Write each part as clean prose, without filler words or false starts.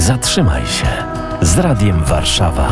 Zatrzymaj się z Radiem Warszawa.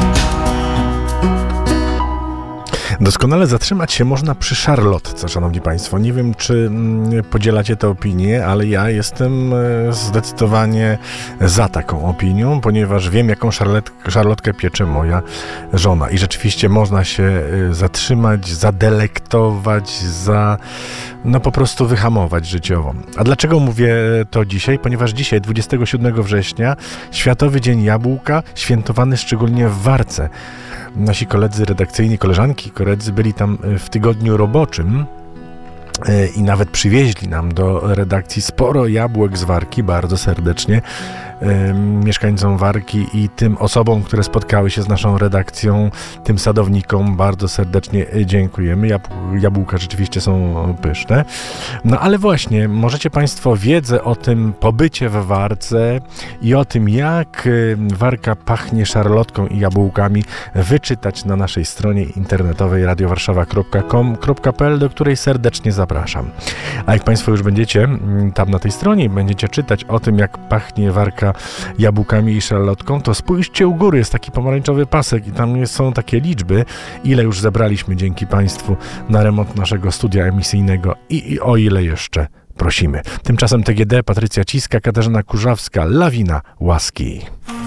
Doskonale zatrzymać się można przy szarlotce, szanowni państwo. Nie wiem, czy podzielacie tę opinię, ale ja jestem zdecydowanie za taką opinią, ponieważ wiem, jaką szarlotkę piecze moja żona. I rzeczywiście można się zatrzymać, zadelektować, po prostu wyhamować życiowo. A dlaczego mówię to dzisiaj? Ponieważ dzisiaj, 27 września, Światowy Dzień Jabłka, świętowany szczególnie w Warce. Nasi koledzy redakcyjni, koleżanki, koledzy byli tam w tygodniu roboczym i nawet przywieźli nam do redakcji sporo jabłek z Warki, bardzo serdecznie mieszkańcom Warki i tym osobom, które spotkały się z naszą redakcją, tym sadownikom bardzo serdecznie dziękujemy. Jabłka rzeczywiście są pyszne. No ale właśnie, możecie państwo wiedzę o tym pobycie w Warce i o tym, jak Warka pachnie szarlotką i jabłkami, wyczytać na naszej stronie internetowej radiowarszawa.com.pl, do której serdecznie zapraszam. A jak państwo już będziecie tam na tej stronie, będziecie czytać o tym, jak pachnie Warka jabłkami i szarlotką, to spójrzcie u góry, jest taki pomarańczowy pasek i tam są takie liczby, ile już zebraliśmy dzięki państwu na remont naszego studia emisyjnego i o ile jeszcze prosimy. Tymczasem TGD, Patrycja Ciska, Katarzyna Kurzawska, Lawina łaski.